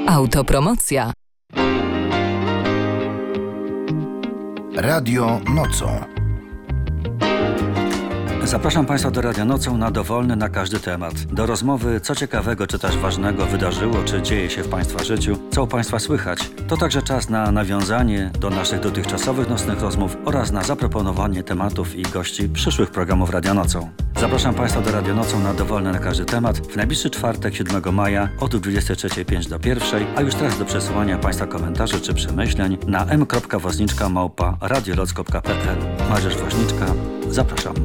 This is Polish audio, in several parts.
Autopromocja. Radio Nocą. Zapraszam Państwa do Radia Nocą na dowolny na każdy temat. Do rozmowy, co ciekawego czy też ważnego wydarzyło, czy dzieje się w Państwa życiu, co u Państwa słychać. To także czas na nawiązanie do naszych dotychczasowych nocnych rozmów oraz na zaproponowanie tematów i gości przyszłych programów Radia Nocą. Zapraszam Państwa do Radia Nocą na dowolny na każdy temat w najbliższy czwartek 7 maja od 23:05 do 1, a już teraz do przesyłania Państwa komentarzy czy przemyśleń na m.woźniczka@radioloc.pl. Mariusz Woźniczka, zapraszam.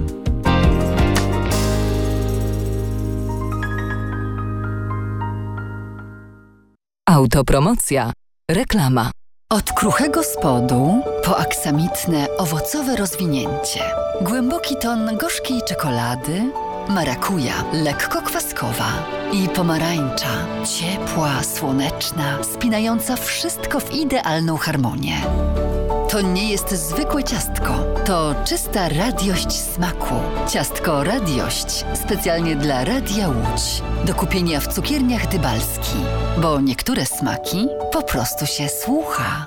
Autopromocja. Reklama. Od kruchego spodu po aksamitne, owocowe rozwinięcie. Głęboki ton gorzkiej czekolady, marakuja, lekko kwaskowa i pomarańcza, ciepła, słoneczna, spinająca wszystko w idealną harmonię. To nie jest zwykłe ciastko, to czysta radiość smaku. Ciastko Radiość specjalnie dla Radia Łódź. Do kupienia w cukierniach Dybalski, bo niektóre smaki po prostu się słucha.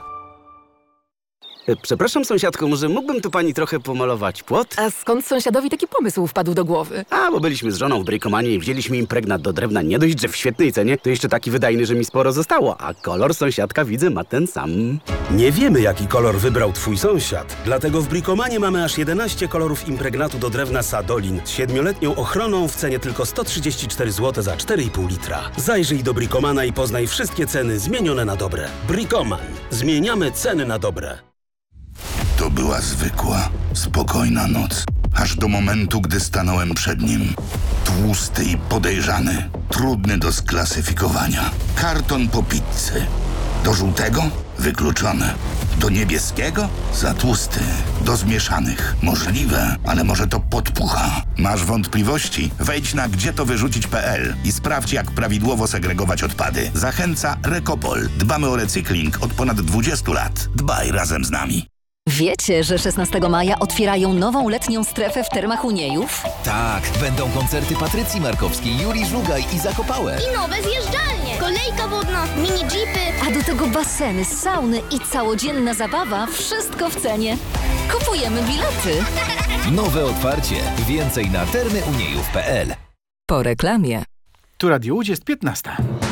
Przepraszam, sąsiadko, może mógłbym tu pani trochę pomalować płot? A skąd sąsiadowi taki pomysł wpadł do głowy? Bo byliśmy z żoną w Brikomanie i wzięliśmy impregnat do drewna nie dość, że w świetnej cenie, to jeszcze taki wydajny, że mi sporo zostało. A kolor sąsiadka, widzę, ma ten sam. Nie wiemy, jaki kolor wybrał twój sąsiad. Dlatego w Brikomanie mamy aż 11 kolorów impregnatu do drewna Sadolin z 7-letnią ochroną w cenie tylko 134 zł za 4,5 litra. Zajrzyj do Brikomana i poznaj wszystkie ceny zmienione na dobre. Brikoman. Zmieniamy ceny na dobre. To była zwykła, spokojna noc. Aż do momentu, gdy stanąłem przed nim. Tłusty i podejrzany. Trudny do sklasyfikowania. Karton po pizzy. Do żółtego? Wykluczone. Do niebieskiego? Za tłusty. Do zmieszanych? Możliwe, ale może to podpucha. Masz wątpliwości? Wejdź na gdzietowyrzucić.pl i sprawdź, jak prawidłowo segregować odpady. Zachęca Rekopol. Dbamy o recykling od ponad 20 lat. Dbaj razem z nami. Wiecie, że 16 maja otwierają nową letnią strefę w Termach Uniejów? Tak, będą koncerty Patrycji Markowskiej, Julii Żugaj i Zakopałe. I nowe zjeżdżalnie, kolejka wodna, mini jeepy. A do tego baseny, sauny i całodzienna zabawa, wszystko w cenie. Kupujemy bilety. Nowe otwarcie. Więcej na termyuniejów.pl. Po reklamie. Tu Radio Łódź, jest 15.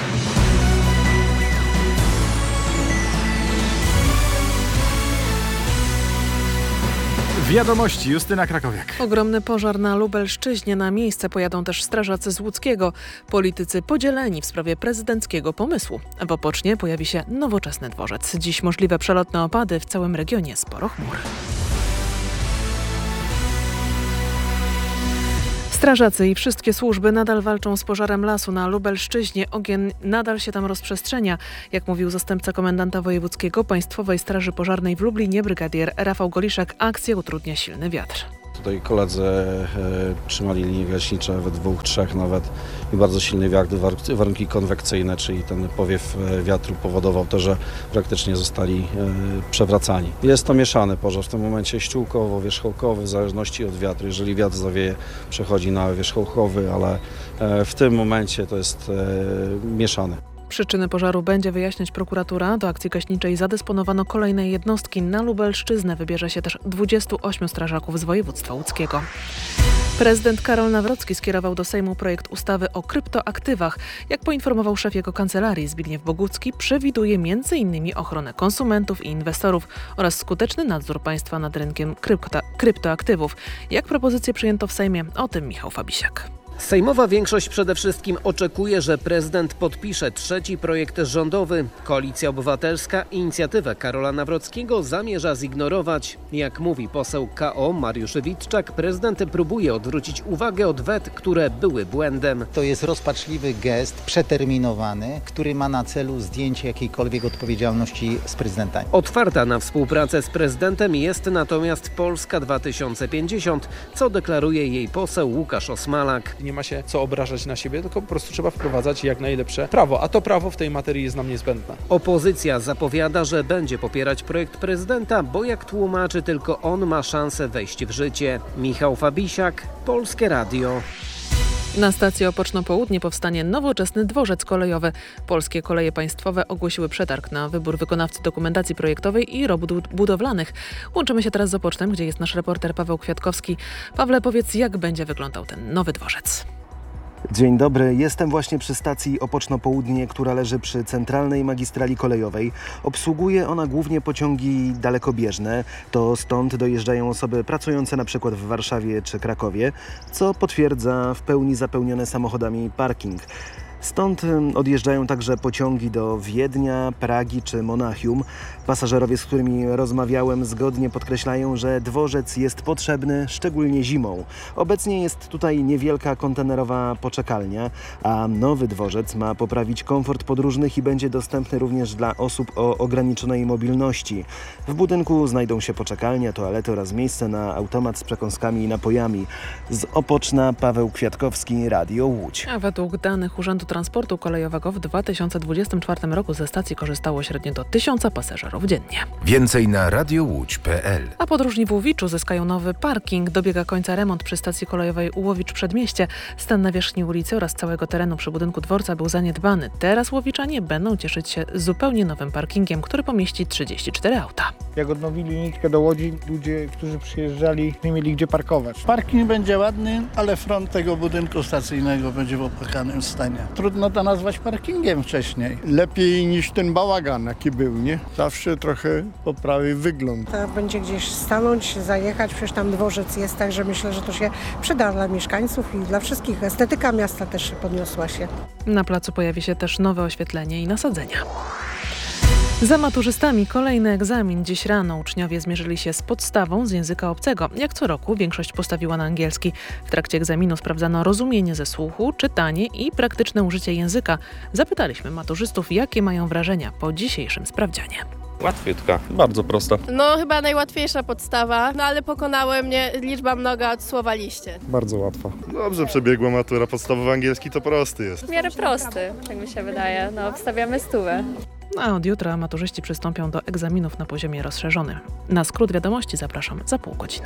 Wiadomości, Justyna Krakowiak. Ogromny pożar na Lubelszczyźnie. Na miejsce pojadą też strażacy z Łódzkiego. Politycy podzieleni w sprawie prezydenckiego pomysłu. W Opocznie pojawi się nowoczesny dworzec. Dziś możliwe przelotne opady, w całym regionie sporo chmur. Strażacy i wszystkie służby nadal walczą z pożarem lasu na Lubelszczyźnie. Ogień nadal się tam rozprzestrzenia. Jak mówił zastępca komendanta wojewódzkiego Państwowej Straży Pożarnej w Lublinie, brygadier Rafał Goliszak, akcję utrudnia silny wiatr. Tutaj koledzy trzymali linie gaśnicze we 2, 3 nawet i bardzo silny wiatr, warunki konwekcyjne, czyli ten powiew wiatru powodował to, że praktycznie zostali przewracani. Jest to mieszany pożar, w tym momencie ściółkowo-wierzchołkowy, w zależności od wiatru. Jeżeli wiatr zawieje, przechodzi na wierzchołkowy, ale w tym momencie to jest mieszany. Przyczyny pożaru będzie wyjaśniać prokuratura. Do akcji gaśniczej zadysponowano kolejne jednostki. Na Lubelszczyznę wybierze się też 28 strażaków z województwa łódzkiego. Prezydent Karol Nawrocki skierował do Sejmu projekt ustawy o kryptoaktywach. Jak poinformował szef jego kancelarii Zbigniew Bogucki, przewiduje m.in. ochronę konsumentów i inwestorów oraz skuteczny nadzór państwa nad rynkiem kryptoaktywów. Jak propozycję przyjęto w Sejmie? O tym Michał Fabisiak. Sejmowa większość przede wszystkim oczekuje, że prezydent podpisze trzeci projekt rządowy. Koalicja Obywatelska inicjatywę Karola Nawrockiego zamierza zignorować. Jak mówi poseł KO Mariusz Witczak, prezydent próbuje odwrócić uwagę od wet, które były błędem. To jest rozpaczliwy gest, przeterminowany, który ma na celu zdjęcie jakiejkolwiek odpowiedzialności z prezydenta. Otwarta na współpracę z prezydentem jest natomiast Polska 2050, co deklaruje jej poseł Łukasz Osmalak. Nie ma się co obrażać na siebie, tylko po prostu trzeba wprowadzać jak najlepsze prawo, a to prawo w tej materii jest nam niezbędne. Opozycja zapowiada, że będzie popierać projekt prezydenta, bo jak tłumaczy, tylko on ma szansę wejść w życie. Michał Fabisiak, Polskie Radio. Na stacji Opoczno Południe powstanie nowoczesny dworzec kolejowy. Polskie Koleje Państwowe ogłosiły przetarg na wybór wykonawcy dokumentacji projektowej i robót budowlanych. Łączymy się teraz z Opocznem, gdzie jest nasz reporter Paweł Kwiatkowski. Pawle, powiedz, jak będzie wyglądał ten nowy dworzec? Dzień dobry, jestem właśnie przy stacji Opoczno Południe, która leży przy centralnej magistrali kolejowej. Obsługuje ona głównie pociągi dalekobieżne. To stąd dojeżdżają osoby pracujące na przykład w Warszawie czy Krakowie, co potwierdza w pełni zapełniony samochodami parking. Stąd odjeżdżają także pociągi do Wiednia, Pragi czy Monachium. Pasażerowie, z którymi rozmawiałem, zgodnie podkreślają, że dworzec jest potrzebny, szczególnie zimą. Obecnie jest tutaj niewielka kontenerowa poczekalnia, a nowy dworzec ma poprawić komfort podróżnych i będzie dostępny również dla osób o ograniczonej mobilności. W budynku znajdą się poczekalnia, toalety oraz miejsce na automat z przekąskami i napojami. Z Opoczna Paweł Kwiatkowski, Radio Łódź. A według danych Urzędu Transportu Kolejowego w 2024 roku ze stacji korzystało średnio do 1000 pasażerów dziennie. Więcej na radiołódź.pl. A podróżni w Łowiczu zyskają nowy parking. Dobiega końca remont przy stacji kolejowej Łowicz Przedmieście. Stan nawierzchni ulicy oraz całego terenu przy budynku dworca był zaniedbany. Teraz łowiczanie będą cieszyć się zupełnie nowym parkingiem, który pomieści 34 auta. Jak odnowili linijkę do Łodzi, ludzie, którzy przyjeżdżali, nie mieli gdzie parkować. Parking będzie ładny, ale front tego budynku stacyjnego będzie w opłakanym stanie. Trudno to nazwać parkingiem wcześniej. Lepiej niż ten bałagan, jaki był, nie? Zawsze trochę poprawi wygląd. Będzie gdzieś stanąć, zajechać, przecież tam dworzec jest, także myślę, że to się przyda dla mieszkańców i dla wszystkich. Estetyka miasta też podniosła się. Na placu pojawi się też nowe oświetlenie i nasadzenia. Za maturzystami kolejny egzamin. Dziś rano uczniowie zmierzyli się z podstawą z języka obcego. Jak co roku większość postawiła na angielski. W trakcie egzaminu sprawdzano rozumienie ze słuchu, czytanie i praktyczne użycie języka. Zapytaliśmy maturzystów, jakie mają wrażenia po dzisiejszym sprawdzianie. Łatwiutka, bardzo prosta. No chyba najłatwiejsza podstawa, no ale pokonała mnie liczba mnoga od słowa liście. Bardzo łatwa. Dobrze przebiegła matura, podstawowy angielski to prosty jest. W miarę prosty, tak mi się wydaje, no wstawiamy 100. A od jutra maturzyści przystąpią do egzaminów na poziomie rozszerzonym. Na skrót wiadomości zapraszam za pół godziny.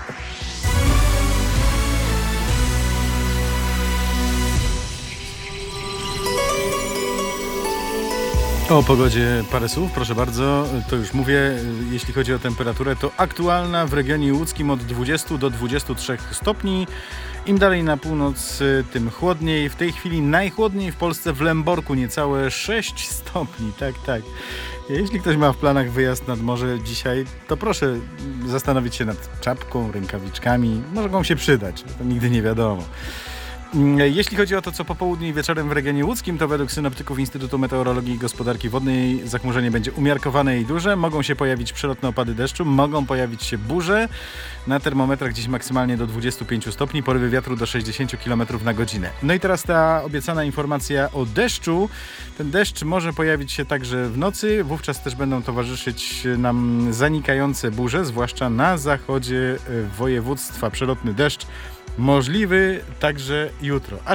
O pogodzie parę słów, proszę bardzo. To już mówię, jeśli chodzi o temperaturę, to aktualna w regionie łódzkim od 20 do 23 stopni. Im dalej na północ, tym chłodniej. W tej chwili najchłodniej w Polsce w Lęborku, niecałe 6 stopni. Tak. Jeśli ktoś ma w planach wyjazd nad morze dzisiaj, to proszę zastanowić się nad czapką, rękawiczkami. Mogą się przydać, to nigdy nie wiadomo. Jeśli chodzi o to, co po południu i wieczorem w regionie łódzkim, to według synoptyków Instytutu Meteorologii i Gospodarki Wodnej zachmurzenie będzie umiarkowane i duże. Mogą się pojawić przelotne opady deszczu, mogą pojawić się burze. Na termometrach dziś maksymalnie do 25 stopni, porywy wiatru do 60 km na godzinę. No i teraz ta obiecana informacja o deszczu. Ten deszcz może pojawić się także w nocy. Wówczas też będą towarzyszyć nam zanikające burze, zwłaszcza na zachodzie województwa. Przelotny deszcz możliwy także jutro.